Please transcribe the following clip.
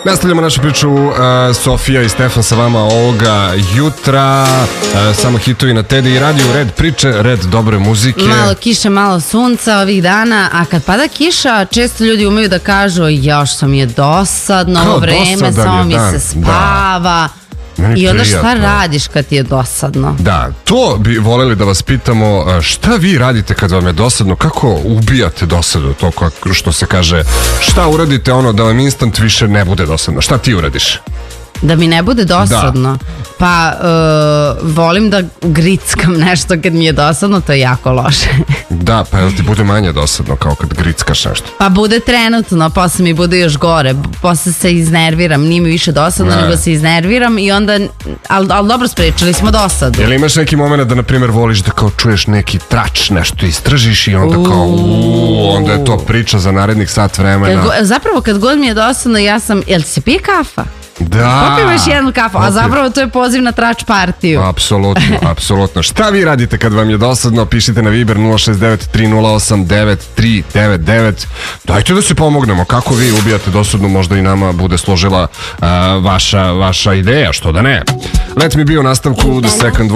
Nastavljamo našu priču, Sofija i Stefan sa vama ovoga jutra. Samo hitovi na Teddy i radio, red priče, red dobre muzike. Malo kiše, malo sunca ovih dana, a kad pada kiša, često ljudi umeju da kažu još sam je dosadno, ovo vreme, samo mi se spava. I onda šta radiš kad ti je dosadno? Da, to bi voljeli da vas pitamo, šta vi radite kad vam je dosadno, kako ubijate dosadu, to što se kaže, šta uradite ono da vam instant više ne bude dosadno, šta ti uradiš? Da mi ne bude dosadno? Da. Pa volim da grickam nešto kad mi je dosadno, to je jako loše. Da, pa jel ti bude manje dosadno kao kad grickaš nešto? Pa bude trenutno, posle mi bude još gore, posle se iznerviram, nije mi više dosadno, nego se iznerviram i onda, ali dobro, sprečili smo dosadu. Jel imaš neki moment da, na primjer, voliš da kao čuješ neki trač, nešto istražiš i onda kao onda je to priča za narednih sat vremena. Zapravo kad god mi je dosadno, ja sam, jel ti se pije kafa? Da. Popijemo još jednu kafu, a zapravo to je poziv na trač partiju. Apsolutno, apsolutno. Šta vi radite kad vam je dosadno? Pišite na Viber 069 308 9399. Dajte da se pomognemo. Kako vi ubijate dosadno, možda i nama bude složila vaša ideja, što da ne. Let me be u nastavku The Second